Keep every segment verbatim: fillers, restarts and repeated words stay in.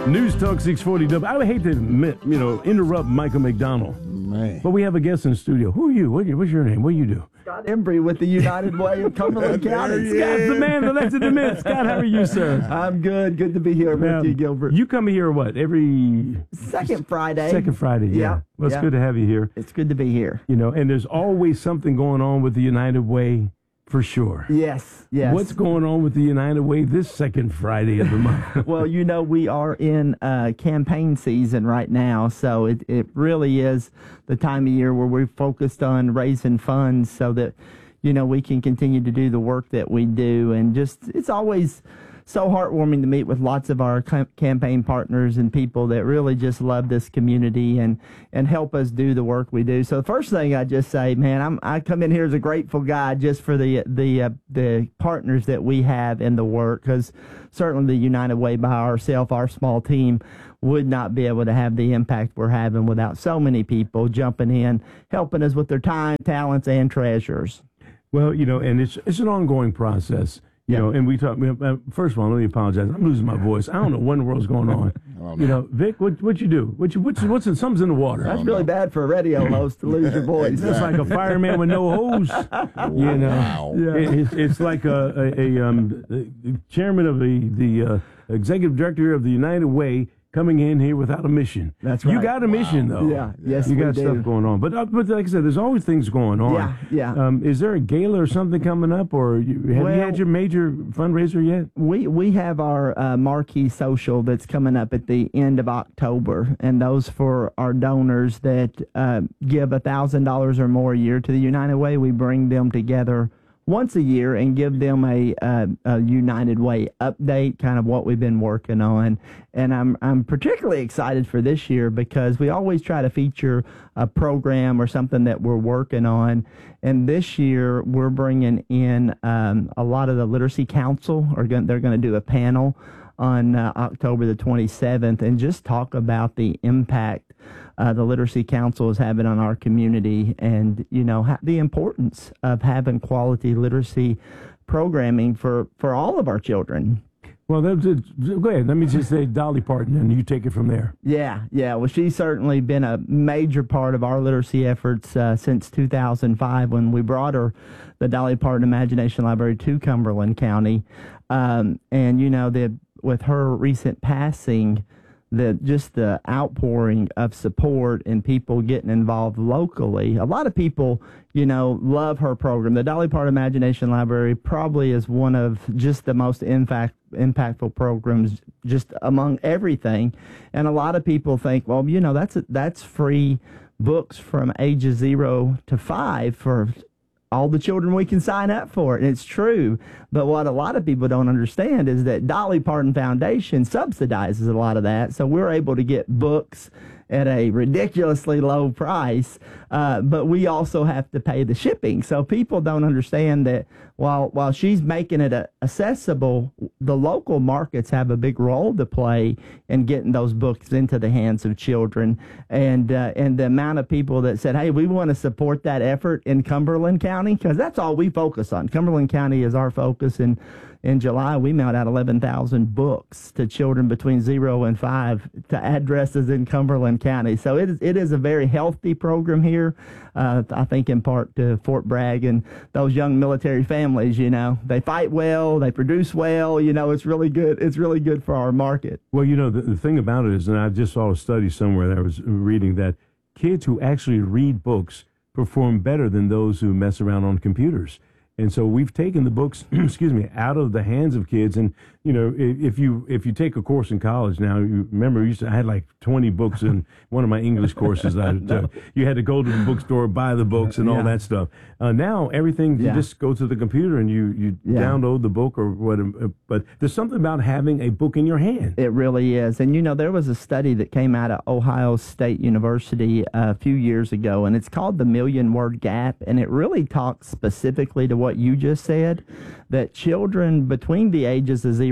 News Talk six forty W. I would hate to, you know, interrupt Michael McDonald. Man. But we have a guest in the studio. Who are you? What, what's your name? What do you do? Scott Embry with the United Way of Cumberland County. Scott's the man that lets it to men. Scott, how are you, sir? I'm good. Good to be here Now, with you, Gilbert. You come here, what, every... Second Friday. Second Friday, yeah. Yeah, Well, it's yeah. good to have you here. It's good to be here. You know, and there's always something going on with the United Way, for sure. Yes, yes. What's going on with the United Way this second Friday of the month? Well, you know, we are in uh, campaign season right now, so it, it really is the time of year where we're focused on raising funds so that, you know, we can continue to do the work that we do. And just, it's always so heartwarming to meet with lots of our cam- campaign partners and people that really just love this community and, and help us do the work we do. So the first thing I just say, man, I'm, I come in here as a grateful guy just for the the uh, the partners that we have in the work, because certainly the United Way by ourselves, our small team, would not be able to have the impact we're having without so many people jumping in, helping us with their time, talents, and treasures. Well, you know, and it's it's an ongoing process. You Yeah. know, and we talk. Uh, first of all, let me apologize. I'm losing my voice. I don't know what in the world's going on. Oh, You know, Vic, what what you do? What you what's what's in, something's in the water? That's really bad for a radio host to lose your voice. It's like a fireman with no hose. You know, Wow. It- it's, it's like a, a, a um the chairman of the the uh, executive director of the United Way coming in here without a mission. That's You right. got a mission though. Yeah, yes, you we got do. stuff going on. But uh, but like I said, there's always things going on. Yeah, yeah. Um, is there a gala or something coming up, or you, have Well- you had your major fundraiser yet? We we have our uh, marquee social that's coming up at the end of October, and those for our donors that uh, give a thousand dollars or more a year to the United Way. We bring them together once a year and give them a, uh, a United Way update, kind of what we've been working on. And I'm I'm particularly excited for this year because we always try to feature a program or something that we're working on. And this year we're bringing in um, a lot of the Literacy Council. Are going they're going to do a panel on uh, October the twenty-seventh and just talk about the impact uh, the Literacy Council is having on our community, and you know ha- the importance of having quality literacy programming for, for all of our children. Well, that's it. Go ahead. Let me just say Dolly Parton, and you take it from there. Yeah, yeah. Well, she's certainly been a major part of our literacy efforts uh, since two thousand five when we brought her the Dolly Parton Imagination Library to Cumberland County. Um, and, you know, the, with her recent passing, the just the outpouring of support and people getting involved locally. A lot of people, you know, love her program. The Dolly Parton Imagination Library probably is one of just the most impact, impactful programs just among everything. And a lot of people think, well, you know, that's a, that's free books from ages zero to five for all the children we can sign up for it. And it's true. But what a lot of people don't understand is that Dolly Parton Foundation subsidizes a lot of that. So we're able to get books at a ridiculously low price, uh, but we also have to pay the shipping. So people don't understand that while while she's making it uh, accessible, the local markets have a big role to play in getting those books into the hands of children. And uh, and the amount of people that said, hey, we want to support that effort in Cumberland County, because that's all we focus on. Cumberland County is our focus, and in July, we mailed out eleven thousand books to children between zero and five to addresses in Cumberland County. So it is, it is a very healthy program here, uh, I think in part to Fort Bragg and those young military families. You know, they fight well, they produce well. You know, it's really good. It's really good for our market. Well, you know, the, the thing about it is, and I just saw a study somewhere that I was reading, that kids who actually read books perform better than those who mess around on computers. And so we've taken the books, excuse me, out of the hands of kids. And, you know, if, if you if you take a course in college now, you remember you used to, I had like twenty books in one of my English courses that I took. You had to go to the bookstore, buy the books and all Yeah. that stuff. Uh, now everything, Yeah. you just go to the computer and you, you Yeah. download the book or whatever. But there's something about having a book in your hand. It really is. And, you know, there was a study that came out of Ohio State University a few years ago, and it's called the Million Word Gap. And it really talks specifically to what you just said, that children between the ages of zero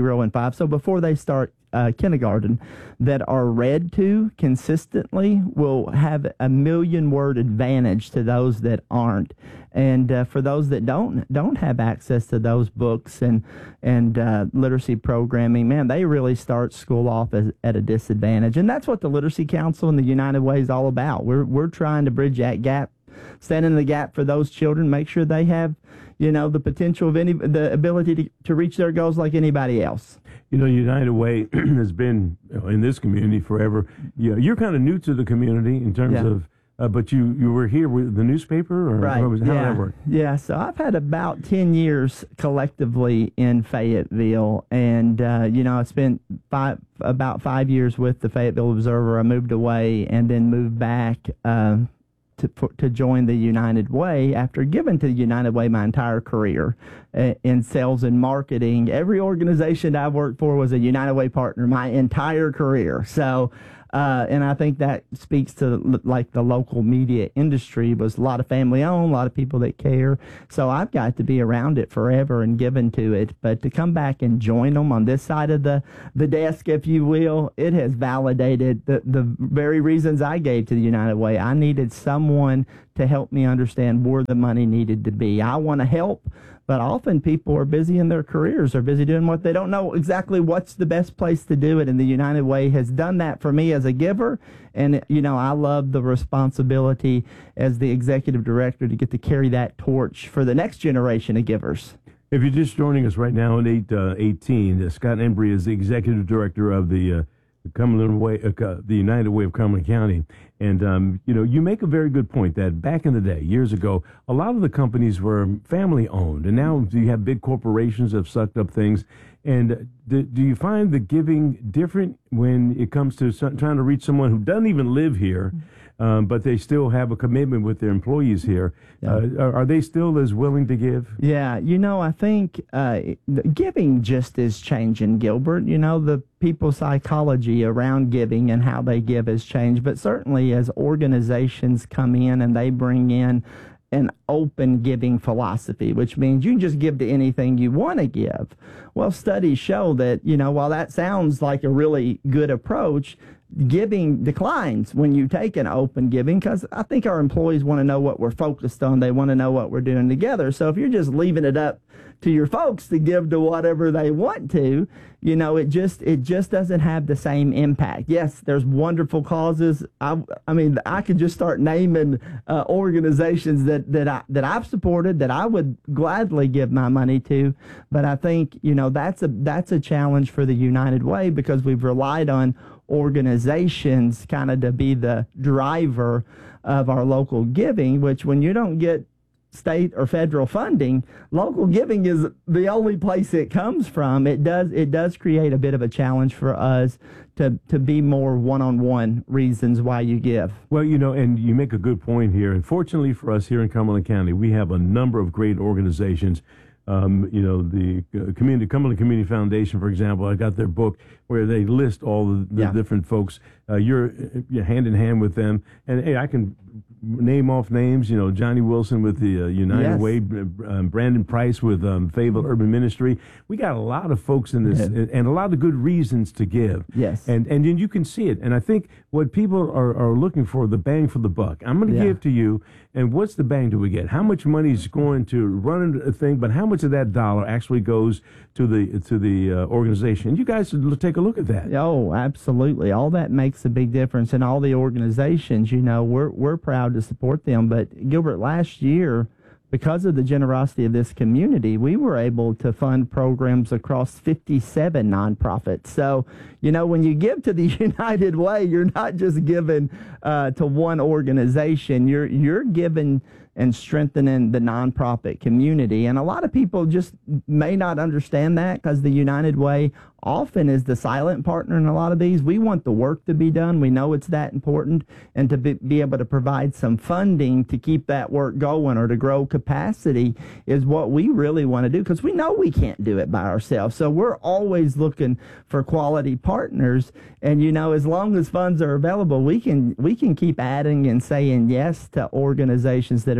zero and five, so before they start uh, kindergarten, that are read to consistently will have a million word advantage to those that aren't. And uh, for those that don't don't have access to those books and and uh, literacy programming, man, they really start school off as, at a disadvantage. And that's what the Literacy Council and the United Way is all about. We're we're trying to bridge that gap, stand in the gap for those children, make sure they have, you know, the potential of any the ability to, to reach their goals like anybody else. You know, United Way has been you know, in this community forever. You know, you're kind of new to the community in terms Yeah. of. Uh, but you, you were here with the newspaper, or Right. how, was, how yeah. did that work? Yeah, so I've had about ten years collectively in Fayetteville, and, uh, you know, I spent five, about five years with the Fayetteville Observer. I moved away and then moved back uh, to, for, to join the United Way after giving to the United Way my entire career uh, in sales and marketing. Every organization I worked for was a United Way partner my entire career. So, Uh, and I think that speaks to like the local media industry was a lot of family owned, a lot of people that care. So I've got to be around it forever and given to it. But to come back and join them on this side of the, the desk, if you will, it has validated the, the very reasons I gave to the United Way. I needed someone to help me understand where the money needed to be. I want to help, but often people are busy in their careers, are busy doing what they don't know exactly what's the best place to do it. And the United Way has done that for me as a giver. And, you know, I love the responsibility as the executive director to get to carry that torch for the next generation of givers. If you're just joining us right now at eight eighteen, uh, Scott Embry is the executive director of the uh, Cumberland Way, uh, the United Way of Cumberland County. And, um, you know, you make a very good point that back in the day, years ago, a lot of the companies were family owned. And now you have big corporations that have sucked up things. And do, do you find the giving different when it comes to some, trying to reach someone who doesn't even live here, um, but they still have a commitment with their employees here? Yeah. Uh, are, are they still as willing to give? Yeah, you know, I think uh, giving just is changing, Gilbert. You know, the people's psychology around giving and how they give has changed. But certainly as organizations come in and they bring in an open giving philosophy, which means you can just give to anything you want to give. Well, studies show that, you know, while that sounds like a really good approach, giving declines when you take an open giving, because I think our employees want to know what we're focused on. They want to know what we're doing together. So if you're just leaving it up to your folks to give to whatever they want to, you know, it just it just doesn't have the same impact. Yes, there's wonderful causes. I, I mean, I could just start naming uh, organizations that that I that I've supported that I would gladly give my money to. But I think, you know, that's a that's a challenge for the United Way, because we've relied on organizations kind of to be the driver of our local giving, which when you don't get state or federal funding, local giving is the only place it comes from. It does it does create a bit of a challenge for us to to be more one-on-one reasons why you give. Well, you know, and you make a good point here. And fortunately for us here in Cumberland County, we have a number of great organizations. Um, you know, the uh, community, Cumberland Community Foundation, for example, I got their book where they list all the, the Yeah. different folks. Uh, you're, you're hand in hand with them. And, hey, I can name off names, you know, Johnny Wilson with the uh, United Yes. Way, um, Brandon Price with um, Fayetteville Urban Ministry. We got a lot of folks in this, Yeah. and a lot of good reasons to give. Yes. And and then you can see it. And I think what people are, are looking for, the bang for the buck. I'm going to Yeah. give to you, and what's the bang do we get? How much money is going to run a thing, but how much of that dollar actually goes to the to the uh, organization? You guys should take a look at that. Oh, absolutely. All that makes a big difference. And all the organizations, you know, we're we're proud to support them. But Gilbert, last year, because of the generosity of this community, we were able to fund programs across fifty-seven nonprofits. So, you know, when you give to the United Way, you're not just giving uh, to one organization. You're you're giving and strengthening the nonprofit community. And a lot of people just may not understand that, because the United Way often is the silent partner in a lot of these. We want the work to be done. We know it's that important, and to be, be able to provide some funding to keep that work going or to grow capacity is what we really want to do, because we know we can't do it by ourselves. So we're always looking for quality partners. And, you know, as long as funds are available, we can we can keep adding and saying yes to organizations that are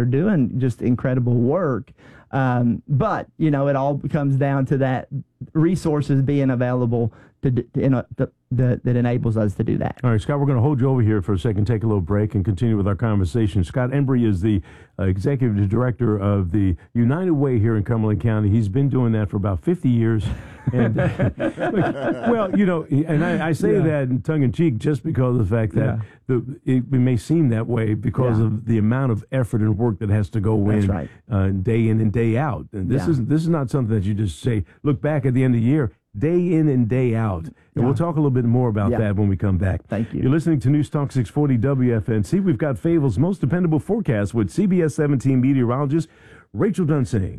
are doing just incredible work. Um, but, you know, it all comes down to that resources being available to, to you know, the, the, that enables us to do that. All right, Scott, we're going to hold you over here for a second, take a little break, and continue with our conversation. Scott Embry is the uh, executive director of the United Way here in Cumberland County. He's been doing that for about fifty years. And, well, you know, and I, I say yeah. that in tongue in cheek just because of the fact that yeah. the, it, it may seem that way because yeah. of the amount of effort and work that has to go That's in right. uh, day in and day out. And this yeah. is this is not something that you just say, look back at the end of the year. Day in and day out. And yeah. we'll talk a little bit more about yeah. that when we come back. Thank you. You're listening to News Talk six forty W F N C. We've got Fayetteville's most dependable forecast with C B S seventeen meteorologist Rachel Dunsing.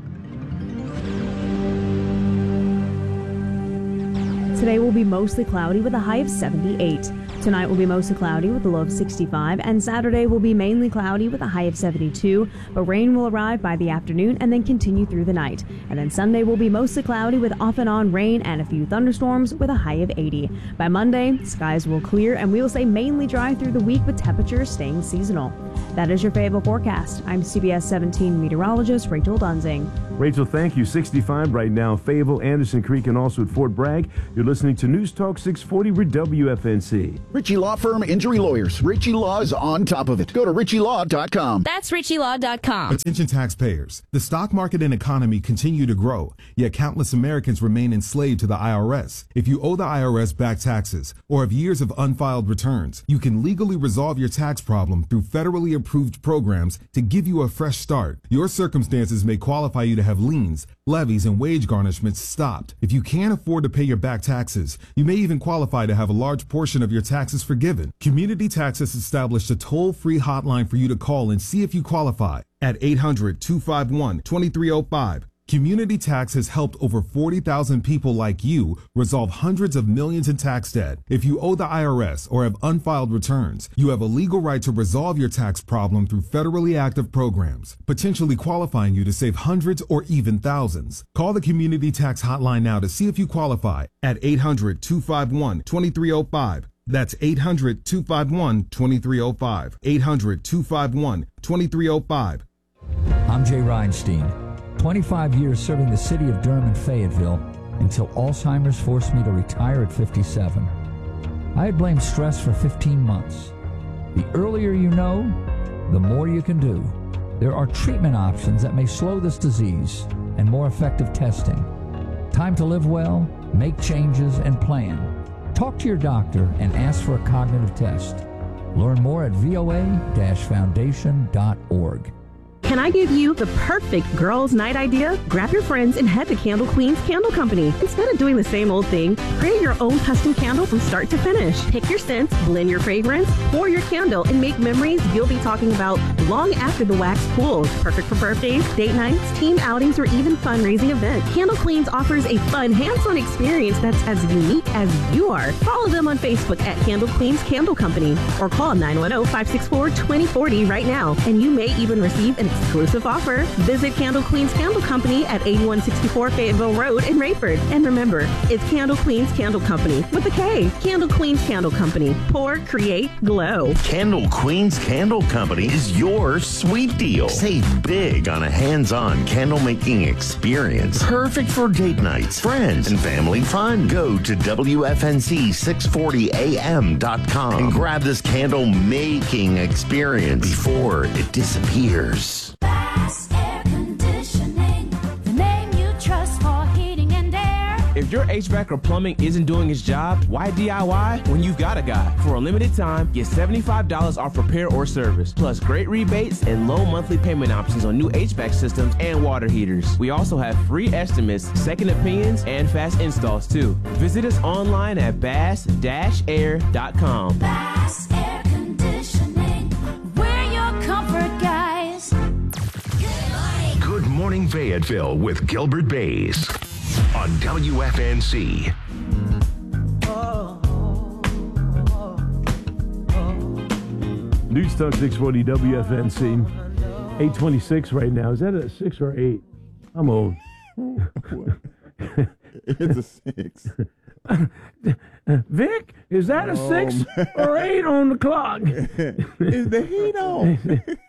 Today will be mostly cloudy with a high of seventy-eight. Tonight will be mostly cloudy with a low of sixty-five, and Saturday will be mainly cloudy with a high of seventy-two, but rain will arrive by the afternoon and then continue through the night. And then Sunday will be mostly cloudy with off and on rain and a few thunderstorms with a high of eighty. By Monday, skies will clear and we will stay mainly dry through the week with temperatures staying seasonal. That is your Fayetteville forecast. I'm C B S seventeen meteorologist Rachel Dunsing. Rachel, thank you. sixty-five right now, Fayetteville, Anderson Creek, and also at Fort Bragg. You're listening to News Talk six forty with W F N C. Ritchie Law Firm Injury Lawyers. Ritchie Law is on top of it. Go to ritchie law dot com. That's ritchie law dot com. Attention taxpayers. The stock market and economy continue to grow, yet countless Americans remain enslaved to the I R S. If you owe the I R S back taxes or have years of unfiled returns, you can legally resolve your tax problem through federally approved programs to give you a fresh start. Your circumstances may qualify you to have liens, levies, and wage garnishments stopped. If you can't afford to pay your back taxes, you may even qualify to have a large portion of your taxes forgiven. Community Tax has established a toll-free hotline for you to call and see if you qualify at eight hundred, two five one, two three zero five. Community Tax has helped over forty thousand people like you resolve hundreds of millions in tax debt. If you owe the I R S or have unfiled returns, you have a legal right to resolve your tax problem through federally active programs, potentially qualifying you to save hundreds or even thousands. Call the Community Tax Hotline now to see if you qualify at eight hundred, two five one, two three zero five. That's eight hundred, two five one, two three zero five. eight hundred, two five one, two three zero five. I'm Jay Reinstein. twenty-five years serving the city of Durham and Fayetteville until Alzheimer's forced me to retire at fifty-seven. I had blamed stress for fifteen months. The earlier you know, the more you can do. There are treatment options that may slow this disease and more effective testing. Time to live well, make changes, and plan. Talk to your doctor and ask for a cognitive test. Learn more at V O A dash foundation dot org. Can I give you the perfect girls' night idea? Grab your friends and head to Candle Queen's Candle Company. Instead of doing the same old thing, create your own custom candle from start to finish. Pick your scents, blend your fragrance, pour your candle, and make memories you'll be talking about long after the wax cools. Perfect for birthdays, date nights, team outings, or even fundraising events. Candle Queens offers a fun, hands-on experience that's as unique as you are. Follow them on Facebook at Candle Queen's Candle Company or call nine one zero, five six four, two zero four zero right now, and you may even receive an exclusive offer. Visit Candle Queen's Candle Company at eighty-one sixty-four Fayetteville Road in Rayford. And remember, it's Candle Queen's Candle Company with a K. Candle Queen's Candle Company. Pour, create, glow. Candle Queen's Candle Company is your sweet deal. Save big on a hands-on candle making experience. Perfect for date nights, friends, and family fun. Go to W F N C six forty A M dot com and grab this candle making experience before it disappears. Bass Air Conditioning, the name you trust for heating and air. If your H V A C or plumbing isn't doing its job, why D I Y when you've got a guy? For a limited time, get seventy-five dollars off repair or service, plus great rebates and low monthly payment options on new H V A C systems and water heaters. We also have free estimates, second opinions, and fast installs too. Visit us online at bass dash air dot com. Bass Air Conditioning, we're your comfort guys. Good Morning Fayetteville with Gilbert Bays on W F N C. News Talk six forty W F N C. eight twenty-six right now. Is that a six or eight? I'm old. It's a six. Vic, is that a six Um, or eight on the clock? Is the heat on?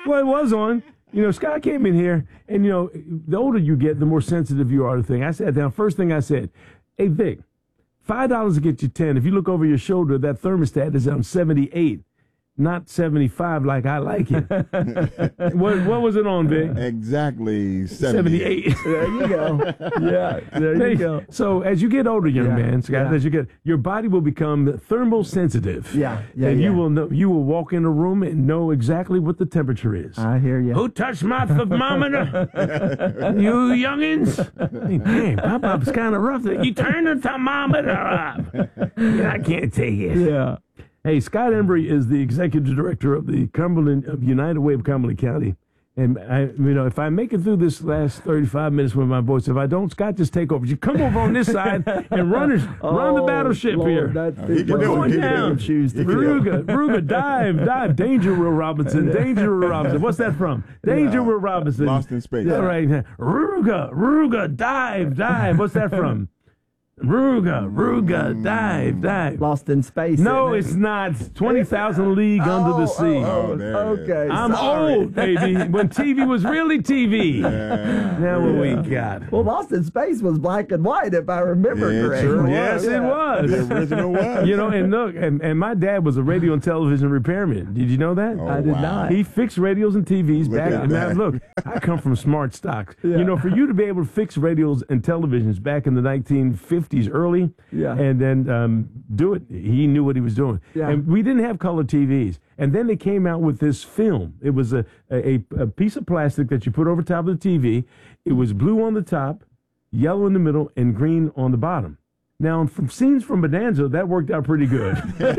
Well, it was on. You know, Scott came in here, and, you know, the older you get, the more sensitive you are to things. I sat down. First thing I said, hey, Vic, five dollars to get you ten. If you look over your shoulder, that thermostat is on seventy-eight, not seventy-five like I like it. what, what was it on, Vic? Exactly seventy-eight. There you go. Yeah, there you go. So as you get older, young Yeah, man, Scott, yeah. as you get, your body will become thermal sensitive. Yeah, yeah, and yeah. you will know. You will walk in a room and know exactly what the temperature is. I hear you. Who touched my thermometer? You youngins. Hey, damn, Pop-Pop's kind of rough. You turn the thermometer up. I can't take it. Yeah. Hey, Scott Embry is the executive director of the Cumberland of United Way of Cumberland County. And I, you know, if I make it through this last thirty-five minutes with my voice, if I don't, Scott, just take over. You come over on this side and run, us, Oh, run the battleship Lord, here. that's Oh, he the- can We're do it. going He can down. do it. He can do it. Ruga, Ruga, dive, dive. Danger, Will Robinson. Danger, Will Robinson. What's that from? Danger, Will Robinson. Lost in Space. All right. Ruga, Ruga, dive, dive. What's that from? Ruga, Ruga, dive, dive. Lost in Space. No, isn't it's not. twenty thousand League Under the Sea. Oh, there it is. okay. I'm sorry. old, baby. When T V was really T V. Now what we got? Well, Lost in Space was black and white, if I remember Yeah, correctly. sure was. Yes, it was. The original was. You know, and look, and, and my dad was a radio and television repairman. Did you know that? Oh, I did wow. not. He fixed radios and T Vs Look back. at And now, that. look, I come from smart stocks. Yeah. You know, for you to be able to fix radios and televisions back in the nineteen fifties early, Yeah. and then um, do it, he knew what he was doing. Yeah. And we didn't have color T Vs. And then they came out with this film. It was a, a, a piece of plastic that you put over top of the T V. It was blue on the top, yellow in the middle, and green on the bottom. Now, from scenes from Bonanza, that worked out pretty good.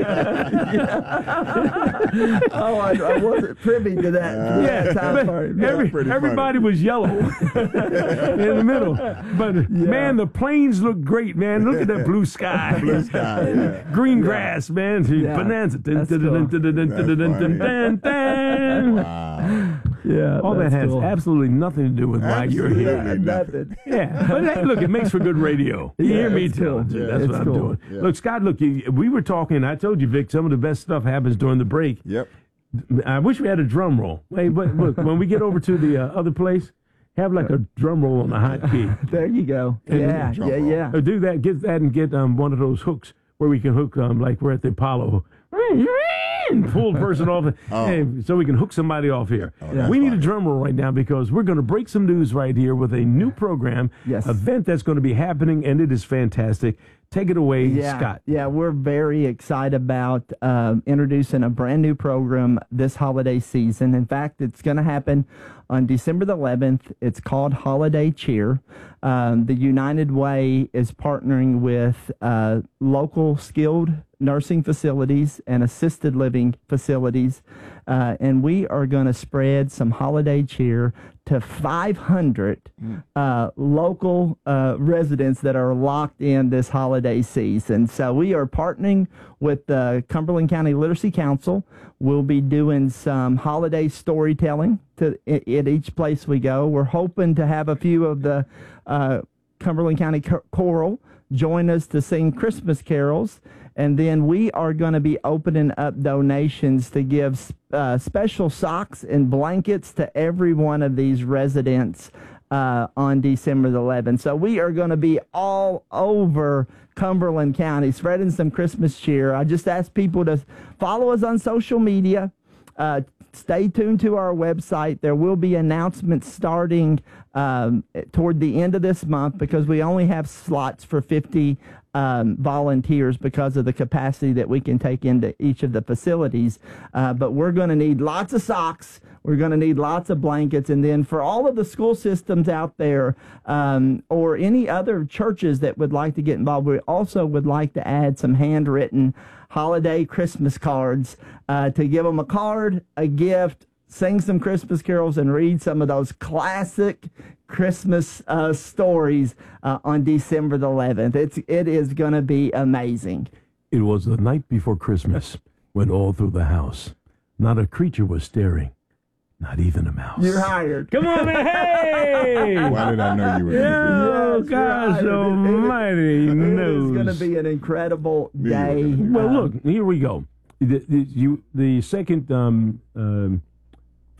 Oh, I, I wasn't privy to that. Uh, Yeah, time but frame. every, pretty everybody was yellow in the middle. But man, the planes look great, man. Look at that blue sky. Blue sky, yeah. Green grass, man. Yeah. Bonanza. Dun, That's dun, dun, cool. dun, dun, dun, dun, dun, dun, dun. Wow. Yeah, All that that's has cool. absolutely nothing to do with why you're here. Absolutely Yeah, nothing. nothing. Yeah, but hey, look, it makes for good radio. You Yeah, hear me it's telling cool. you. Yeah, That's it's what I'm cool. doing. Yeah. Look, Scott, look, you, we were talking. I told you, Vic, some of the best stuff happens during the break. Yep. I wish we had a drum roll. Hey, but look, when we get over to the uh, other place, have like a drum roll on the hot key. There you go. And- Yeah, Drum yeah, roll. yeah. Or do that, get that, and get um, one of those hooks where we can hook, um, like we're at the Apollo. And pull the person off, Oh. hey, so we can hook somebody off here. that's we need a fine. drum roll right now because we're going to break some news right here with a new program, Yes. event that's going to be happening, and it is fantastic. Take it away, Yeah, Scott. yeah, we're very excited about um, introducing a brand new program this holiday season. In fact, it's going to happen on December the eleventh. It's called Holiday Cheer. Um, the United Way is partnering with uh, local skilled nursing facilities and assisted living facilities, uh, and we are going to spread some holiday cheer to five hundred uh, local uh, residents that are locked in this holiday season. So we are partnering with the Cumberland County Literacy Council. We'll be doing some holiday storytelling to at, at each place we go. We're hoping to have a few of the uh, Cumberland County Chor- Choral join us to sing Christmas carols. And then we are going to be opening up donations to give uh, special socks and blankets to every one of these residents uh, on December the eleventh. So we are going to be all over Cumberland County spreading some Christmas cheer. I just ask people to follow us on social media. Uh, stay tuned to our website. There will be announcements starting um, toward the end of this month because we only have slots for fifty um, volunteers because of the capacity that we can take into each of the facilities. Uh, but we're going to need lots of socks. We're going to need lots of blankets. And then for all of the school systems out there um, or any other churches that would like to get involved, we also would like to add some handwritten holiday Christmas cards uh, to give them a card, a gift, sing some Christmas carols, and read some of those classic Christmas uh, stories uh, on December the eleventh. It's, it is going to be amazing. It was the night before Christmas when all through the house, not a creature was staring, not even a mouse. You're hired. Come on, man. Hey! Why did I know you were going to Oh, Yes, you're gosh hired. It- it- almighty It knows. is going to be an incredible day. Well, Um, look, here we go. The, the, you, the second um, um,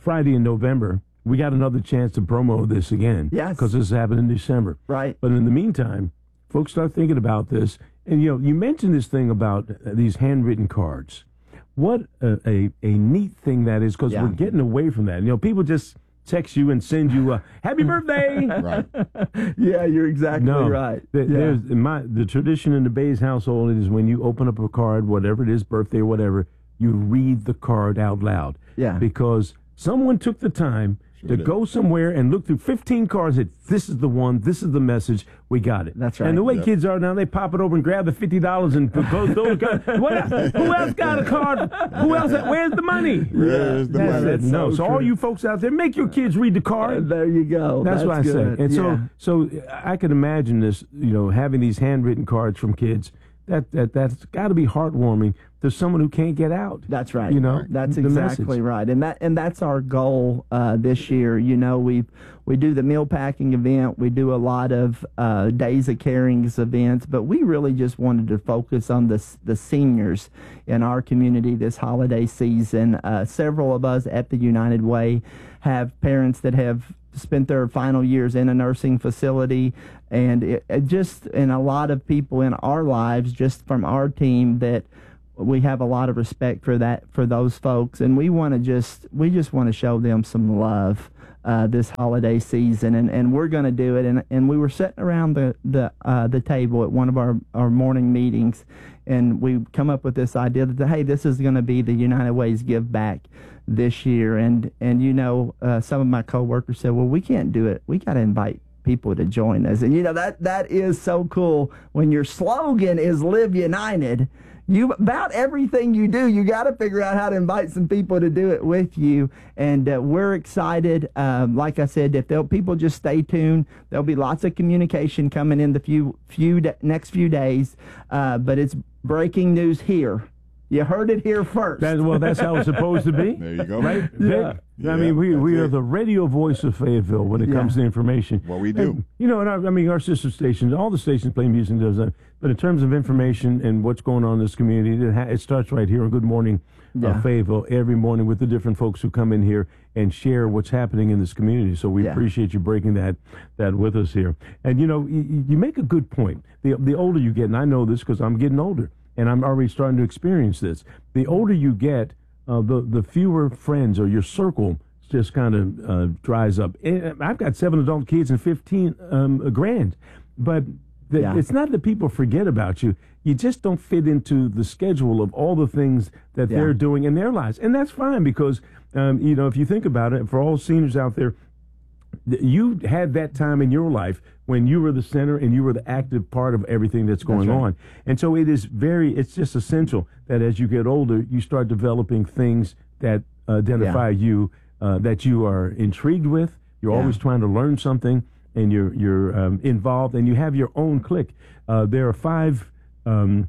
Friday in November, we got another chance to promo this again. Yes. Because this happened in December. Right. But in the meantime, folks start thinking about this. And, you know, you mentioned this thing about uh, these handwritten cards. What a, a, a neat thing that is, because Yeah. we're getting away from that. You know, people just text you and send you a happy birthday. Right. Yeah, you're exactly No, right. th- Yeah. There's in my the tradition in the Bays household is when you open up a card, whatever it is, birthday or whatever, you read the card out loud. Yeah. Because someone took the time to did. go somewhere and look through fifteen cards that this is the one, this is the message, we got it. That's right. And the way Yep. kids are now, they pop it over and grab the fifty dollars and go throw the card. What else? Who else got a card? Who else? Where's the money? Where's the That's money? it. That's No, so so all true. you folks out there, make your kids read the Uh, card. there you go. That's, what I good. say. And Yeah. so, so I could imagine this, you know, having these handwritten cards from kids. That that that's got to be heartwarming to someone who can't get out. That's right. You know, that's the exactly message. right, and that and that's our goal uh, this year. You know, we we do the meal packing event, we do a lot of uh, Days of Carings events, but we really just wanted to focus on the the seniors in our community this holiday season. Uh, several of us at the United Way have parents that have spent their final years in a nursing facility, and it, it just and a lot of people in our lives, just from our team, that we have a lot of respect for that for those folks, and we want to just we just want to show them some love uh, this holiday season, and, and we're going to do it. And and we were sitting around the the uh, the table at one of our, our morning meetings, and we come up with this idea that hey, this is going to be the United Way's Give Back this year, and and you know uh, some of my coworkers said, well, we can't do it. We got to invite people to join us, and you know that that is so cool when your slogan is Live United. You about everything you do, you got to figure out how to invite some people to do it with you, and uh, we're excited. Um, like I said, if they'll, people just stay tuned, there'll be lots of communication coming in the few few da- next few days. Uh, but it's breaking news here. You heard it here first. That, well, that's how it's supposed to be. There you go. Right? Yeah. Vic? I mean, we, Yeah, we that's are it. the radio voice of Fayetteville when it Yeah. comes to information. What we do. And, you know, and our, I mean, our sister stations, all the stations play music, does that. But in terms of information and what's going on in this community, it, ha- it starts right here on Good Morning uh, Yeah. Fayetteville every morning with the different folks who come in here and share what's happening in this community. So we Yeah. appreciate you breaking that that with us here. And, you know, you, you make a good point. The, the older you get, and I know this because I'm getting older, and I'm already starting to experience this. The older you get, uh, the the fewer friends or your circle just kind of uh, dries up. And I've got seven adult kids and fifteen um, grand, but the, Yeah. it's not that people forget about you. You just don't fit into the schedule of all the things that Yeah. they're doing in their lives, and that's fine because um, you know if you think about it, for all seniors out there, th- you had that time in your life when you were the center and you were the active part of everything that's going right. on. And so it is very, it's just essential that as you get older, you start developing things that identify you, uh, that you are intrigued with. You're Yeah. always trying to learn something, and you're, you're um, involved, and you have your own clique. Uh, there are five um,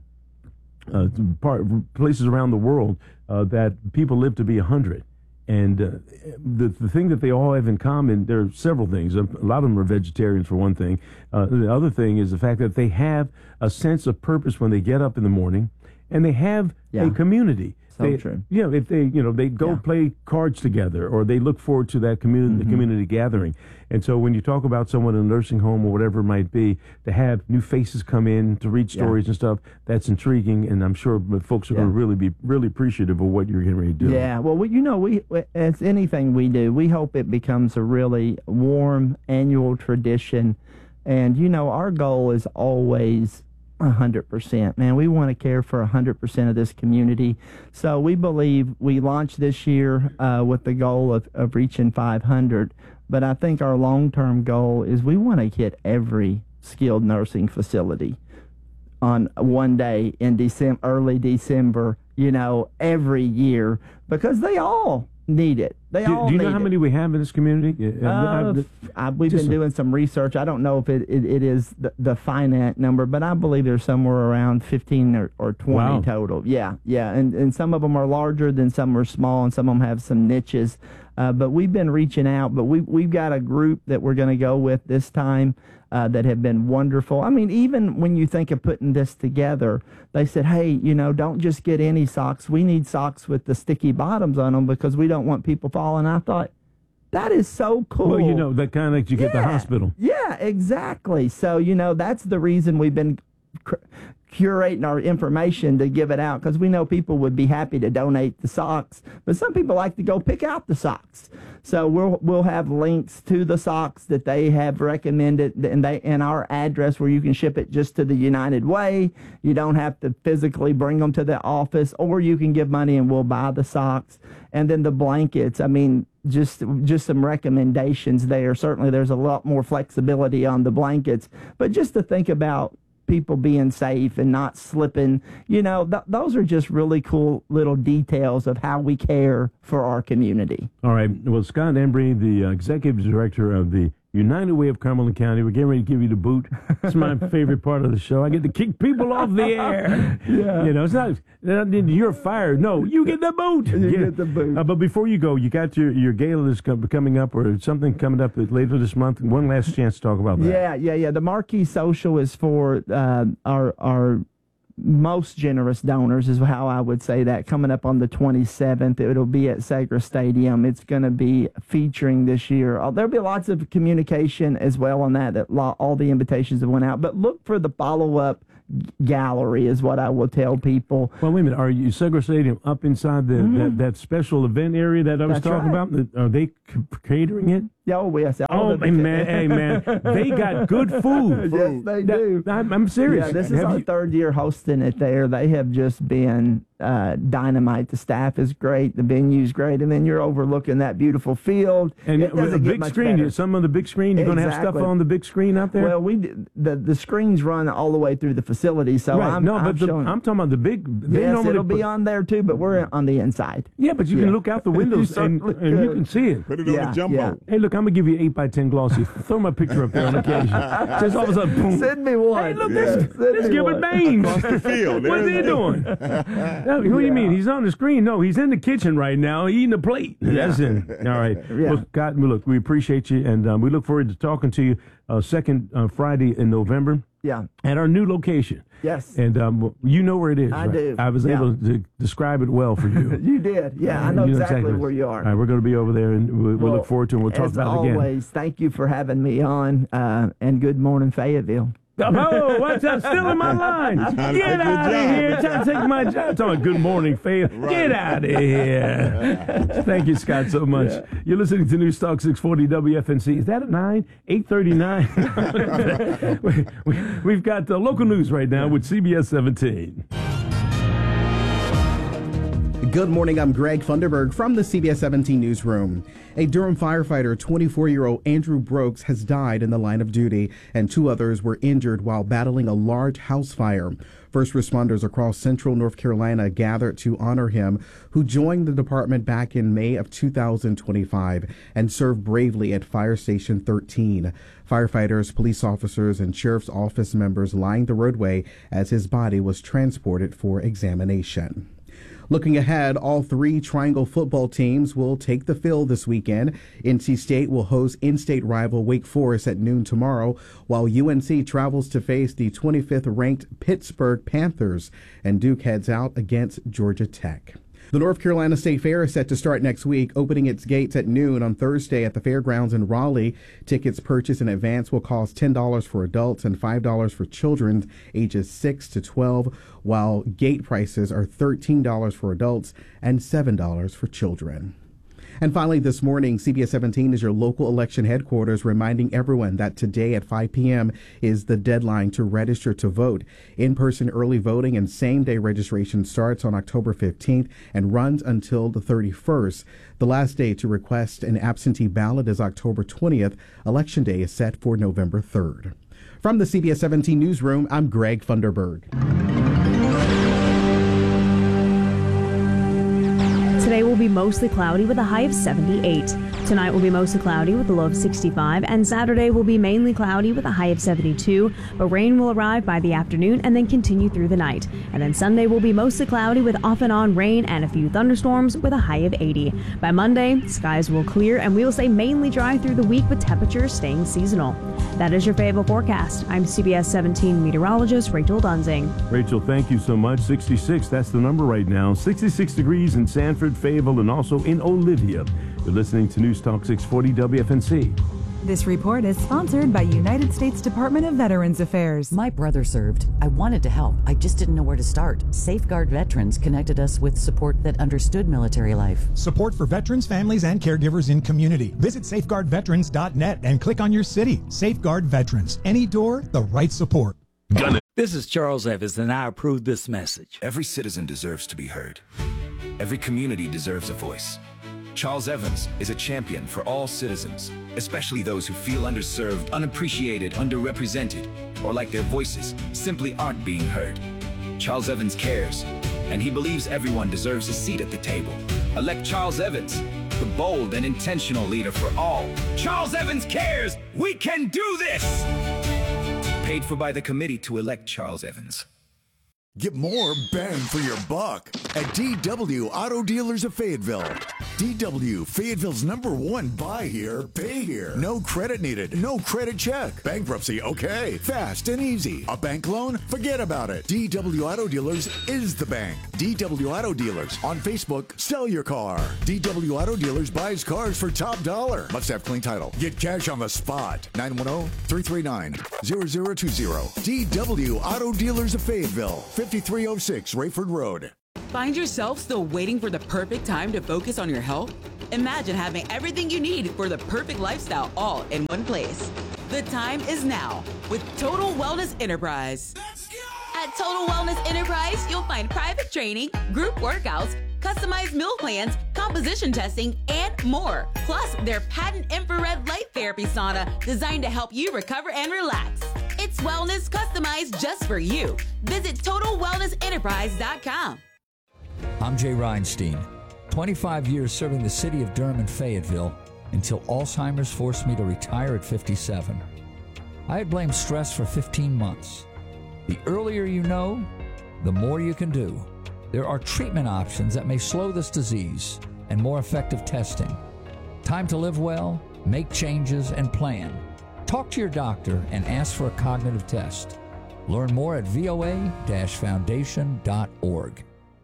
uh, part, places around the world uh, that people live to be one hundred. And uh, the the thing that they all have in common, there are several things. A lot of them are vegetarians, for one thing. Uh, the other thing is the fact that they have a sense of purpose when they get up in the morning, and they have Yeah. a community. So they, true. You know, if they, you know, they go Yeah. play cards together, or they look forward to that community Mm-hmm. community gathering. And so, when you talk about someone in a nursing home or whatever it might be, to have new faces come in to read Yeah. stories and stuff, that's intriguing. And I'm sure folks are Yeah. going to really be really appreciative of what you're getting ready to do. Yeah, well, we, you know, we as anything we do, we hope it becomes a really warm annual tradition, and you know, our goal is always a hundred percent. Man, we want to care for a hundred percent of this community. So we believe we launched this year uh, with the goal of, of reaching five hundred. But I think our long-term goal is we want to hit every skilled nursing facility on one day in December, early December, you know, every year, because they all need it. They Do, all do you need know how it. many we have in this community? Yeah, Uh, I- I- f- I, we've just been a- doing some research. I don't know if it, it, it is the, the finite number, but I believe there's somewhere around fifteen or, or twenty Wow. total. Yeah, yeah. And, and some of them are larger than some are small, and some of them have some niches. Uh, but we've been reaching out, but we, we've got a group that we're going to go with this time uh, that have been wonderful. I mean, even when you think of putting this together, they said, hey, you know, don't just get any socks. We need socks with the sticky bottoms on them because we don't want people falling. I thought, that is so cool. Well, you know, that kind of like you yeah. get the hospital. Yeah, exactly. So, you know, that's the reason we've been cr- curating our information to give it out, because we know people would be happy to donate the socks, but some people like to go pick out the socks. So we'll we'll have links to the socks that they have recommended, and they and our address where you can ship it just to the United Way. You don't have to physically bring them to the office, or you can give money and we'll buy the socks. And then the blankets, I mean, just just some recommendations there. Certainly there's a lot more flexibility on the blankets, but just to think about people being safe and not slipping, you know, th- those are just really cool little details of how we care for our community. All right. Well, Scott Embry, the uh, executive director of the United Way of Cumberland County, we're getting ready to give you the boot. It's my favorite part of the show. I get to kick people off the air. Yeah. You know, it's not, you're fired. No, you get the boot. You yeah. get the boot. Uh, but before you go, you got your, your gala that's coming up, or something coming up later this month. One last chance to talk about that. Yeah, yeah, yeah. The Marquee Social is for uh, our our most generous donors, is how I would say that. Coming up on the twenty-seventh, it'll be at Sagra Stadium. It's going to be featuring this year. Uh, there'll be lots of communication as well on that. That lo- all the invitations that went out. But look for the follow-up gallery is what I will tell people. Well, wait a minute. Are you Sagra Stadium up inside the Mm-hmm. that, that special event area that I was That's talking right. about? Are they c- catering it? Oh, yes. All Oh, the- man, hey, man. They got good food. Yes, they do. I'm, I'm serious. Yeah, this is Have our you- third year hosting it there. They have just been uh, dynamite. The staff is great. The venue's great. And then you're overlooking that beautiful field. And it with a doesn't get big much screen, better. some on the big screen, you're going to have stuff Exactly. on the big screen out there? Well, we d- the the screens run all the way through the facility, so right. I'm no, I'm but the, showing. I'm talking about the big. They yes, normally it'll put, be on there too, but we're on the inside. Yeah, but you Yeah. can look out the windows You and, certainly and you could. can see it. Put it Yeah, on the jumbo. yeah. Hey, look, I'm going to give you eight by ten glossy. Throw my picture up there on occasion. Just all of a sudden, boom. Send me one. Hey, look, Yeah, this, send this me Gilbert one. Baines. Across the field. What's he There's- doing? No, what do you mean? He's on the screen? No, he's in the kitchen right now eating a plate. That's it. All right. Yeah. Well, Scott, look, we appreciate you, and um, we look forward to talking to you uh, second uh, Friday in November Yeah. at our new location. Yes. And um, you know where it is. I right? do. I was Yeah. able to describe it well for you. You did. Yeah, I know, You exactly, where you are. All right, we're going to be over there, and we, we Well, look forward to it. We'll talk As about it again. always, thank you for having me on, uh, and good morning, Fayetteville. Oh, what's that? Still in my line. Trying to Get take your out of job. here. Trying to take my job. Talking about good morning, Faye. Get out of here. Thank you, Scott, so much. Yeah. You're listening to News Talk six forty W F N C. Is that at nine? eight thirty-nine? we, we, we've got uh, local news right now with C B S seventeen. Good morning, I'm Greg Funderburg from the C B S seventeen Newsroom. A Durham firefighter, twenty-four-year-old Andrew Brooks, has died in the line of duty, and two others were injured while battling a large house fire. First responders across central North Carolina gathered to honor him, who joined the department back in May of two thousand twenty-five and served bravely at Fire Station thirteen. Firefighters, police officers, and sheriff's office members lined the roadway as his body was transported for examination. Looking ahead, all three Triangle football teams will take the field this weekend. N C State will host in-state rival Wake Forest at noon tomorrow, while U N C travels to face the twenty-fifth ranked Pittsburgh Panthers, and Duke heads out against Georgia Tech. The North Carolina State Fair is set to start next week, opening its gates at noon on Thursday at the fairgrounds in Raleigh. Tickets purchased in advance will cost ten dollars for adults and five dollars for children ages six to twelve, while gate prices are thirteen dollars for adults and seven dollars for children. And finally, this morning, C B S seventeen is your local election headquarters, reminding everyone that today at five p.m. is the deadline to register to vote. In-person early voting and same-day registration starts on October fifteenth and runs until the thirty-first. The last day to request an absentee ballot is October twentieth. Election day is set for November third. From the C B S seventeen Newsroom, I'm Greg Funderburg. Today will be mostly cloudy with a high of seventy-eight. Tonight will be mostly cloudy with a low of sixty-five, and Saturday will be mainly cloudy with a high of seventy-two, but rain will arrive by the afternoon and then continue through the night. And then Sunday will be mostly cloudy with off and on rain and a few thunderstorms with a high of eighty. By Monday, skies will clear and we will stay mainly dry through the week with temperatures staying seasonal. That is your Fayetteville forecast. I'm C B S seventeen meteorologist Rachel Dunzing. Rachel, thank you so much. sixty-six, that's the number right now. sixty-six degrees in Sanford, Fayetteville, and also in Olivia. You're listening to News Talk six forty W F N C. This report is sponsored by United States Department of Veterans Affairs. My brother served. I wanted to help. I just didn't know where to start. Safeguard Veterans connected us with support that understood military life. Support for veterans, families, and caregivers in community. Visit safeguard veterans dot net and click on your city. Safeguard Veterans. Any door, the right support. Gun it. This is Charles Evans, and I approve this message. Every citizen deserves to be heard. Every community deserves a voice. Charles Evans is a champion for all citizens, especially those who feel underserved, unappreciated, underrepresented, or like their voices simply aren't being heard. Charles Evans cares, and he believes everyone deserves a seat at the table. Elect Charles Evans, the bold and intentional leader for all. Charles Evans cares! We can do this! Paid for by the committee to elect Charles Evans. Get more bang for your buck at D W Auto Dealers of Fayetteville. D W, Fayetteville's number one buy here, pay here. No credit needed, no credit check. Bankruptcy, okay. Fast and easy. A bank loan? Forget about it. D W Auto Dealers is the bank. D W Auto Dealers. On Facebook, sell your car. D W Auto Dealers buys cars for top dollar. Must have clean title. Get cash on the spot. nine one zero, three three nine, zero zero two zero. D W Auto Dealers of Fayetteville. fifty-three oh six Rayford Road. Find yourself still waiting for the perfect time to focus on your health? Imagine having everything you need for the perfect lifestyle all in one place. The time is now with Total Wellness Enterprise. At Total Wellness Enterprise, you'll find private training, group workouts, customized meal plans, composition testing, and more. Plus, their patent infrared light therapy sauna designed to help you recover and relax. It's wellness customized just for you. Visit total wellness enterprise dot com. I'm Jay Reinstein, twenty-five years serving the city of Durham and Fayetteville until Alzheimer's forced me to retire at fifty-seven. I had blamed stress for fifteen months. The earlier you know, the more you can do. There are treatment options that may slow this disease and more effective testing. Time to live well, make changes, and plan. Talk to your doctor and ask for a cognitive test. Learn more at V O A foundation dot org.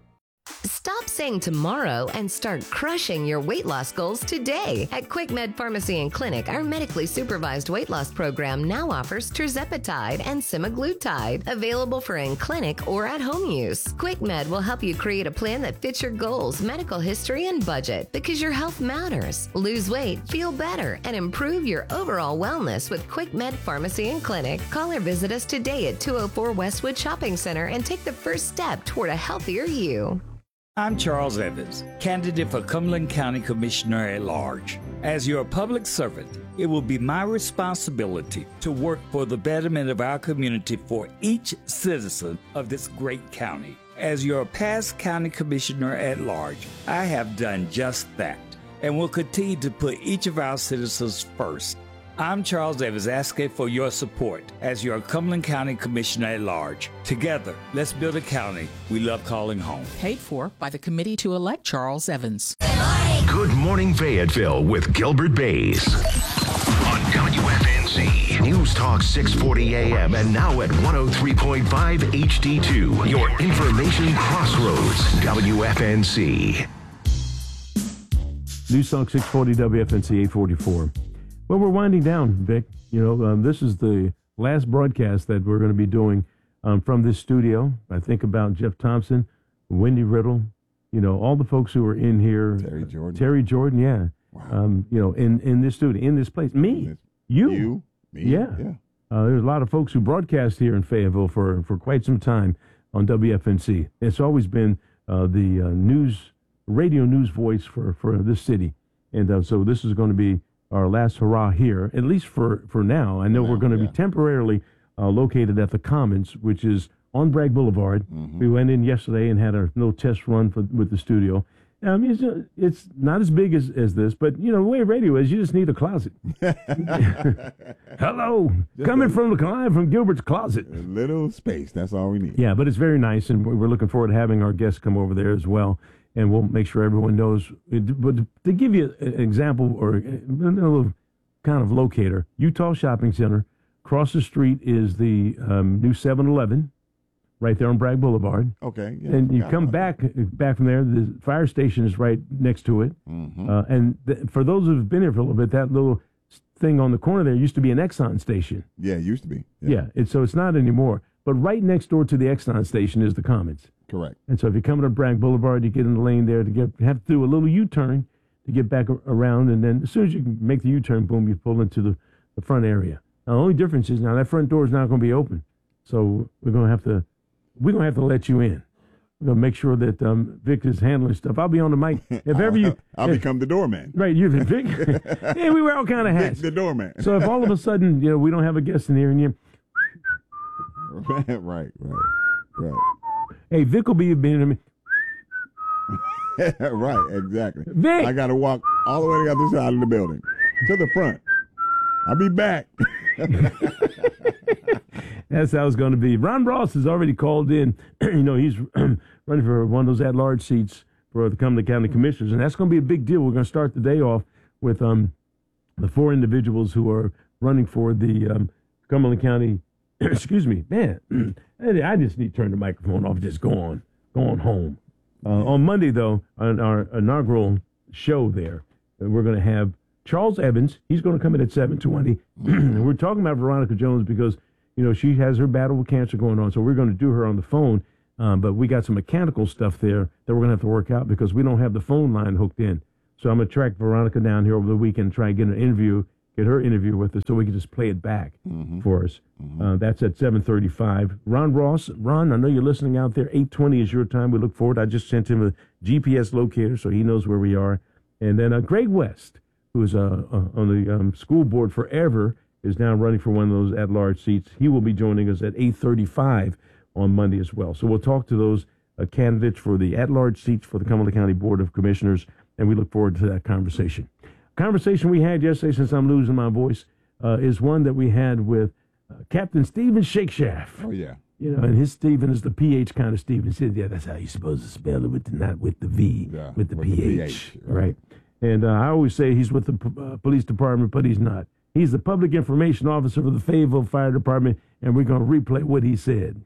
Stop saying tomorrow and start crushing your weight loss goals today. At QuickMed Pharmacy and Clinic, our medically supervised weight loss program now offers tirzepatide and semaglutide, available for in-clinic or at-home use. QuickMed will help you create a plan that fits your goals, medical history, and budget, because your health matters. Lose weight, feel better, and improve your overall wellness with QuickMed Pharmacy and Clinic. Call or visit us today at two oh four Westwood Shopping Center and take the first step toward a healthier you. I'm Charles Evans, candidate for Cumberland County Commissioner at Large. As your public servant, it will be my responsibility to work for the betterment of our community for each citizen of this great county. As your past county commissioner at large, I have done just that and will continue to put each of our citizens first. I'm Charles Evans, asking for your support as your Cumberland County Commissioner at Large. Together, let's build a county we love calling home. Paid for by the committee to elect Charles Evans. Good Morning Fayetteville with Gilbert Bays on W F N C News Talk six forty A M and now at one oh three point five H D two. Your information crossroads. W F N C. News Talk six forty W F N C eight forty-four. Well, we're winding down, Vic. You know, um, this is the last broadcast that we're going to be doing um, from this studio. I think about Jeff Thompson, Wendy Riddle, you know, all the folks who are in here. Terry Jordan. Terry Jordan, yeah. Wow. Um, you know, in, in this studio, in this place. Me. You. You. Me. Yeah. yeah. Uh, there's a lot of folks who broadcast here in Fayetteville for, for quite some time on W F N C. It's always been uh, the uh, news, radio news voice for, for this city. And uh, so this is going to be our last hurrah here, at least for, for now. I know now, we're going to yeah. be temporarily uh, located at the Commons, which is on Bragg Boulevard. Mm-hmm. We went in yesterday and had a little test run for, with the studio. I mean, it's, it's not as big as, as this, but, you know, the way radio is, you just need a closet. Hello. Just Coming a- from the client from Gilbert's closet. A little space. That's all we need. Yeah, but it's very nice, and we're looking forward to having our guests come over there as well, and we'll make sure everyone knows. But to give you an example or a little kind of locator, Utah Shopping Center, across the street is the um, new seven eleven, right there on Bragg Boulevard. Okay. Yeah, and you forgot come about back back from there, the fire station is right next to it. Mhm. Uh, and th- for those who've been here for a little bit, that little thing on the corner there used to be an Exxon station. Yeah, it used to be. Yeah, and so it's not anymore. But right next door to the Exxon station is the Commons. Correct. And so if you come to Bragg Boulevard, you get in the lane there to get have to do a little U-turn to get back a- around, and then as soon as you can make the U-turn, boom, you pull into the, the front area. Now, the only difference is now that front door is not going to be open, so we're going to have to we're going to have to let you in. We're going to make sure that um, Vic is handling stuff. I'll be on the mic if ever you. I'll if- become the doorman. Right, you're the Vic. Yeah, we wear all kind of hats. The doorman. So if all of a sudden, you know, we don't have a guest in here, and you, right, right, right. hey, Vic will be being. right, exactly. Vic! I got to walk all the way to the other side of the building to the front. I'll be back. That's how it's going to be. Ron Ross has already called in. You know, he's running for one of those at-large seats for the Cumberland County Commissioners, and that's going to be a big deal. We're going to start the day off with um, the four individuals who are running for the um, Cumberland County. Excuse me, man. I just need to turn the microphone off. Just go on, go on home. Uh, on Monday, though, on our inaugural show there, we're going to have Charles Evans. He's going to come in at seven twenty. We're talking about Veronica Jones because, you know, she has her battle with cancer going on, so we're going to do her on the phone. Um, but we got some mechanical stuff there that we're going to have to work out because we don't have the phone line hooked in. So I'm going to track Veronica down here over the weekend and try and get an interview, get her interview with us so we can just play it back Mm-hmm. for us. Uh, that's at seven thirty-five. Ron Ross, Ron, I know you're listening out there. eight twenty is your time. We look forward. I just sent him a G P S locator so he knows where we are. And then uh, Greg West, who's uh, uh, on the um, school board forever, is now running for one of those at-large seats. He will be joining us at eight thirty-five on Monday as well. So we'll talk to those uh, candidates for the at-large seats for the Cumberland County Board of Commissioners, and we look forward to that conversation. Conversation we had yesterday, since I'm losing my voice, uh, is one that we had with uh, Captain Stephen Shakeshaft. Oh, yeah. You know, and his Stephen is the P H kind of Stephen. He said, yeah, that's how you're supposed to spell it, with the, not with the V, Yeah, with the with P H. the P H, right. right. And uh, I always say he's with the p- uh, police department, but he's not. He's the public information officer for the Fayetteville Fire Department, and we're going to replay what he said.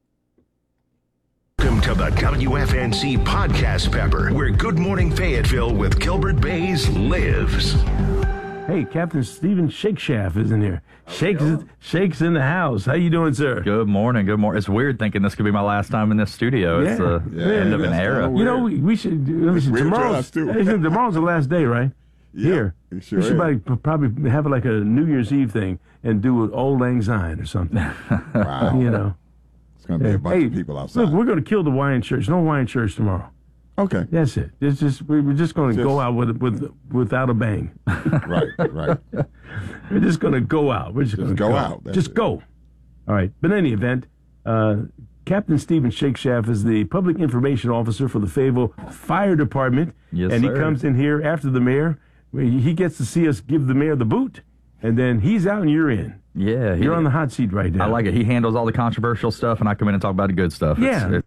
Welcome to the W F N C Podcast Pepper, where Good Morning Fayetteville with Gilbert Bays lives. Hey, Captain Stephen Shakeshaft is in here. Shakes, Shakes in the house. How you doing, sir? Good morning. Good morning. It's weird thinking this could be my last time in this studio. It's the Yeah, end of an that's era. kinda You know, we, we should. do- Listen, weird to tomorrow's, us, too. listen, tomorrow's the last day, right? Yeah, Here, it sure we should is. probably, probably have like a New Year's Eve thing and do an Old Lang Syne or something. Wow. You know, It's going to be a bunch hey, of people outside. look, we're going to kill the wine church. No wine church tomorrow. Okay. That's it. It's just we- we're just going to Just- go out with with without a bang. Right, right. We're just going to go out. We're just, Just going to go go out. That's Just it. go. All right. But in any event, uh, Captain Stephen Shakeshaft is the public information officer for the Fayetteville Fire Department. Yes, and sir. he comes in here after the mayor. where He gets to see us give the mayor the boot, and then he's out and you're in. Yeah. he- You're on the hot seat right now. I like it. He handles all the controversial stuff, and I come in and talk about the good stuff. It's- Yeah. it's-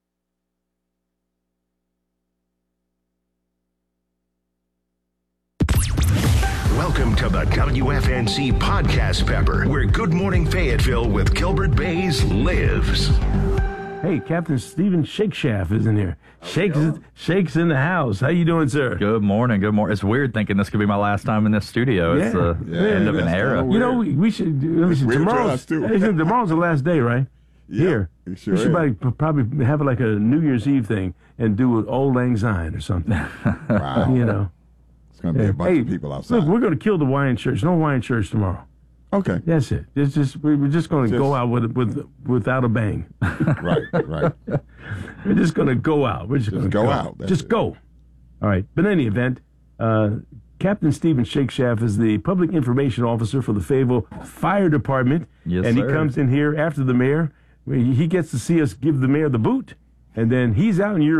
Welcome to the W F N C Podcast Pepper, where Good Morning Fayetteville with Gilbert Bays lives. Hey, Captain Stephen Shakeshaft is in here. Shakes, Shakes in the house. How you doing, sir? Good morning. Good morning. It's weird thinking this could be my last time in this studio. It's the Yeah, end of an that's era. kinda You know, we, we should do- listen, weird to tomorrow's, us, too. listen, tomorrow's the last day, right? Yeah, Here. it sure we should is. probably, probably have like a New Year's Eve thing and do an Old Lang Syne or something. Wow. You know. It's going to be a bunch Hey, of people outside. look, we're going to kill the wine church. No wine church tomorrow. Okay. That's it. It's just we- we're just going to Just- go out with with without a bang. Right, right. We're just going to go out. We're just, Just going to go out. That's Just it. go. All right. But in any event, uh, Captain Stephen Shakeshaft is the public information officer for the Fayetteville Fire Department. Yes, and sir. he comes in here after the mayor. where He gets to see us give the mayor the boot, and then he's out and you're in.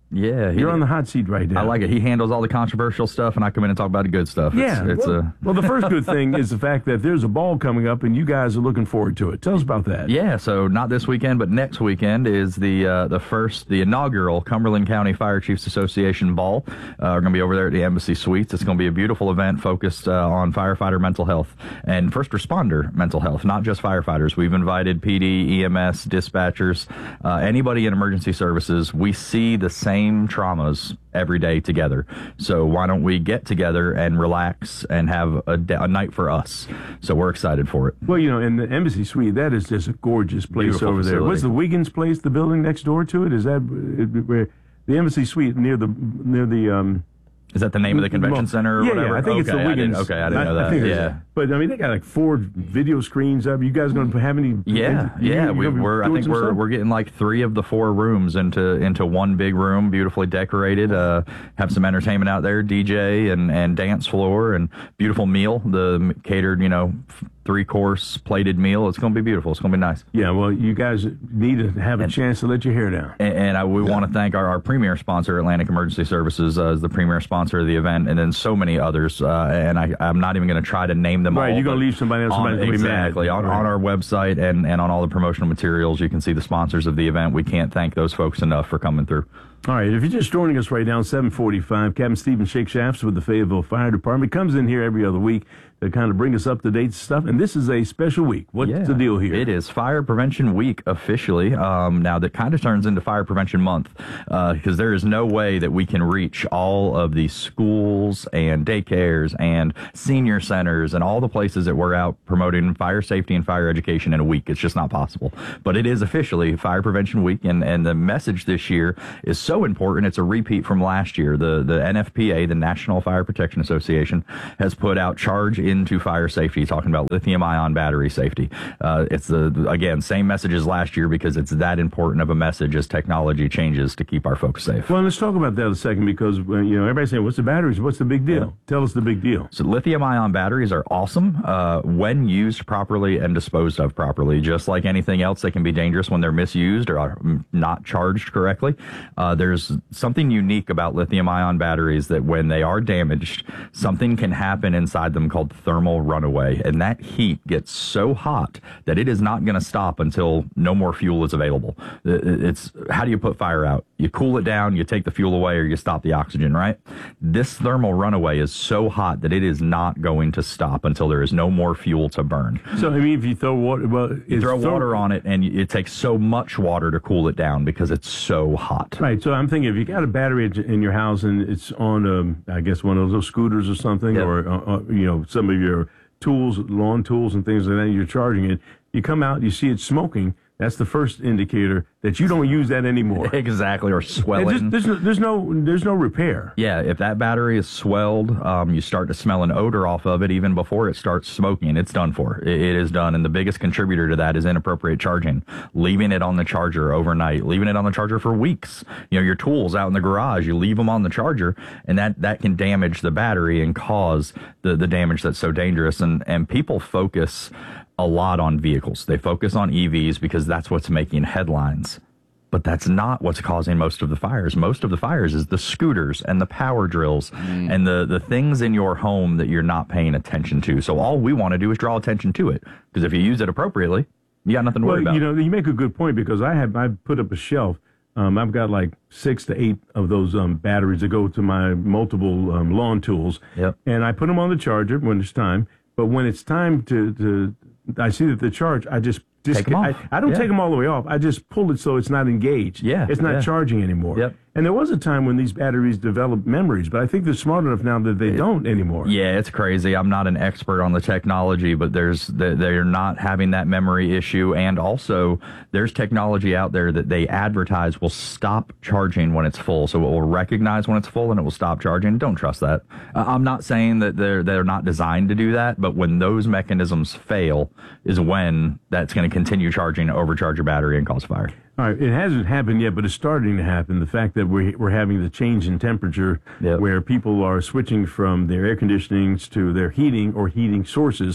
Yeah, he, You're on the hot seat right now. I like it. He handles all the controversial stuff, and I come in and talk about the good stuff. It's, Yeah. it's well, a well, the first good thing is the fact that there's a ball coming up, and you guys are looking forward to it. Tell us about that. Yeah, so not this weekend, but next weekend is the uh, the first, the inaugural Cumberland County Fire Chiefs Association Ball. Uh, we're going to be over there at the Embassy Suites. It's going to be a beautiful event focused uh, on firefighter mental health and first responder mental health, not just firefighters. We've invited P D, E M S, dispatchers, uh, anybody in emergency services. We see the same traumas every day together. So why don't we get together and relax and have a, a night for us? So we're excited for it. Well, you know, in the Embassy Suite, that is just a gorgeous place Beautiful over there. facility. What's the Wiggins place, the building next door to it? Is that it, where the Embassy Suite near the near the um Is that the name of the convention center or yeah, whatever? Yeah, I think it's Okay, the I didn't- Wiggins. okay, I didn't know that. think it's- Yeah. But, I mean, they got like four video screens up. You guys going to have any? Yeah, you- yeah. you We, gonna be we're I doing think some we're stuff? we're getting like three of the four rooms into into one big room, beautifully decorated. Uh, have some entertainment out there, D J and and dance floor, and beautiful meal. The catered, you know, three course plated meal. It's going to be beautiful. It's going to be nice. Yeah, well, you guys need to have a chance to let your hair down. And, and I, we want to thank our, our premier sponsor, Atlantic Emergency Services, uh, as the premier sponsor of the event, and then so many others. Uh, and I, I'm not even going to try to name them Right, all. you're gonna but leave somebody else, on- somebody's gonna be mad. Exactly. On, Right. on our website and, and on all the promotional materials, you can see the sponsors of the event. We can't thank those folks enough for coming through. All right, if you're just joining us right now, seven forty-five, Captain Stephen Shakeshafts with the Fayetteville Fire Department comes in here every other week to kind of bring us up to date stuff. And this is a special week. What's Yeah, the deal here? It is Fire Prevention Week officially. Um, now that kind of turns into Fire Prevention Month because uh, there is no way that we can reach all of the schools and daycares and senior centers and all the places that we're out promoting fire safety and fire education in a week. It's just not possible. But it is officially Fire Prevention Week, and, and the message this year is so important. It's a repeat from last year. The the N F P A, the National Fire Protection Association, has put out Charge into Fire Safety, talking about lithium-ion battery safety. Uh, it's the again same message as last year because it's that important of a message as technology changes to keep our folks safe. Well, let's talk about that a second because, uh, you know, everybody's saying, what's the batteries? What's the big deal? Yeah. Tell us the big deal. So lithium-ion batteries are awesome uh, when used properly and disposed of properly. Just like anything else, they can be dangerous when they're misused or are not charged correctly. Uh, there's something unique about lithium-ion batteries that when they are damaged, something can happen inside them called thermal runaway, and that heat gets so hot that it is not going to stop until no more fuel is available. It's how do you put fire out? You cool it down, you take the fuel away, or you stop the oxygen, right? This thermal runaway is so hot that it is not going to stop until there is no more fuel to burn. So, I mean, if you throw water, well, You throw water on it, and it takes so much water to cool it down because it's so hot. Right. So I'm thinking if you got a battery in your house and it's on, um, I guess, one of those scooters or something, Yep. or, uh, uh, you know, some of your tools, lawn tools and things like that, you're charging it, you come out, you see it smoking, that's the first indicator that you don't use that anymore. Exactly, or And swelling. just- there's, no, there's no there's no repair. Yeah, if that battery is swelled, um, you start to smell an odor off of it even before it starts smoking. It's done for. It, it is done. And the biggest contributor to that is inappropriate charging. Leaving it on the charger overnight, leaving it on the charger for weeks. You know, your tools out in the garage, you leave them on the charger, and that, that can damage the battery and cause the, the damage that's so dangerous. And, and people focus a lot on vehicles. They focus on E Vs because that's what's making headlines. But that's not what's causing most of the fires. Most of the fires is the scooters and the power drills Mm. and the, the things in your home that you're not paying attention to. So all we want to do is draw attention to it. Because if you use it appropriately, you got nothing to worry Well, about. you know, you make a good point because I have I put up a shelf. Um, I've got like six to eight of those um, batteries that go to my multiple um, lawn tools, Yep. and I put them on the charger when it's time. But when it's time to, to I see that the charge, I just Just, Take 'em I, off. I don't Yeah. take them all the way off. I just pull it so it's not engaged. Yeah, It's not yeah. charging anymore. Yep. And there was a time when these batteries developed memories, but I think they're smart enough now that they don't anymore. Yeah, it's crazy. I'm not an expert on the technology, but there's they're not having that memory issue, and also there's technology out there that they advertise will stop charging when it's full. So it will recognize when it's full and it will stop charging. Don't trust that. Uh, I'm not saying that they're they're not designed to do that, but when those mechanisms fail, is when that's going to continue charging, overcharge your battery, and cause fire. All right, it hasn't happened yet, but it's starting to happen. The fact that we're, we're having the change in temperature where people are switching from their air conditionings to their heating or heating sources.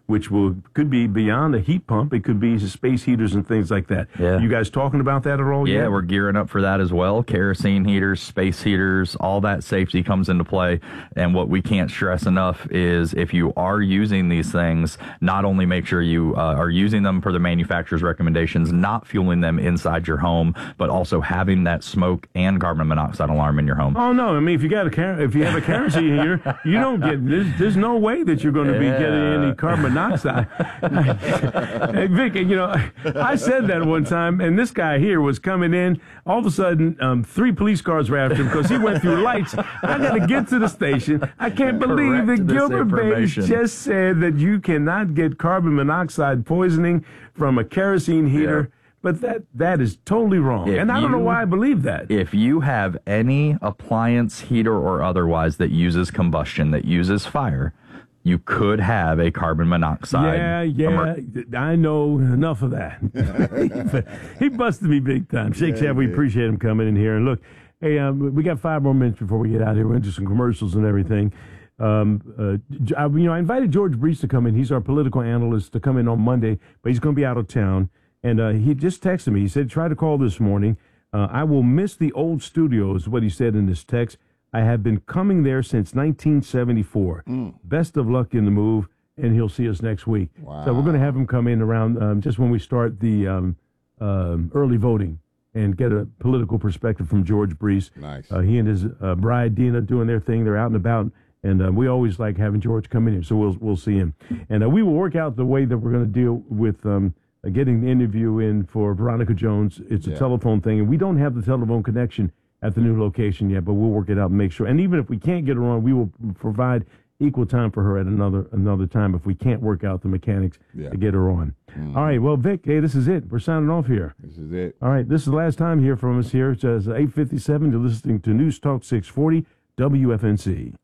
which will could be beyond a heat pump. It could be space heaters and things like that. Yeah. You guys talking about that at all Yeah, yet? we're gearing up for that as well. Kerosene heaters, space heaters, all that safety comes into play. And what we can't stress enough is if you are using these things, not only make sure you uh, are using them per the manufacturer's recommendations, not fueling them inside your home, but also having that smoke and carbon monoxide alarm in your home. Oh no! I mean, if you got a car- if you have a kerosene heater, you don't get. There's, there's no way that you're going to be Yeah. getting any carbon monoxide. Hey, Vic, you know, I said that one time, and this guy here was coming in. All of a sudden, um, three police cars were after him because he went through lights. I got to get to the station. I can't believe Correct that this Gilbert Bates information. just said that you cannot get carbon monoxide poisoning from a kerosene heater. Yeah. But that that is totally wrong. If And I don't know you- why I believe that. If you have any appliance, heater, or otherwise that uses combustion, that uses fire, you could have a carbon monoxide. Yeah, yeah, emer- I know enough of that. He busted me big time. Shake Shack, we appreciate him coming in here. And look, hey, um, we got five more minutes before we get out of here. We're into some commercials and everything. Um, uh, J- I, you know, I invited George Brees to come in. He's our political analyst to come in on Monday, but he's going to be out of town. And uh, he just texted me. He said, try to call this morning. Uh, I will miss the old studios, what he said in this text. I have been coming there since nineteen seventy-four. Mm. Best of luck in the move, and he'll see us next week. Wow. So we're going to have him come in around um, just when we start the um, um, early voting and get a political perspective from George Brees. Nice. Uh, he and his uh, bride, Dina, doing their thing. They're out and about, and uh, we always like having George come in here, so we'll, we'll see him. And uh, we will work out the way that we're going to deal with um, uh, getting the interview in for Veronica Jones. It's a Yeah. telephone thing, and we don't have the telephone connection at the new location yet, but we'll work it out and make sure. And even if we can't get her on, we will provide equal time for her at another another time if we can't work out the mechanics Yeah. to get her on. Mhm. All right, well, Vic, hey, this is it. We're signing off here. This is it. All right, this is the last time here from us here. It's uh, eight fifty-seven. You're listening to News Talk six forty W F N C.